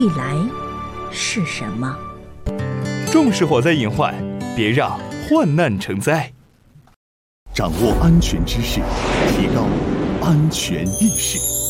未来是什么？ 重视火灾隐患，别让患难成灾。 掌握安全知识，提高安全意识。